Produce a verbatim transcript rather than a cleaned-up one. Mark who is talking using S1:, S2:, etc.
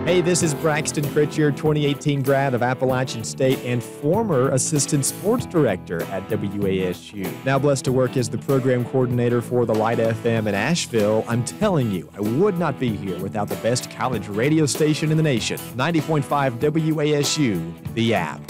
S1: Hey, this is Braxton Pritchard, twenty eighteen grad of Appalachian State and former assistant sports director at W A S U. Now blessed to work as the program coordinator for the Light F M in Asheville, I'm telling you, I would not be here without the best college radio station in the nation. ninety point five W A S U, the app.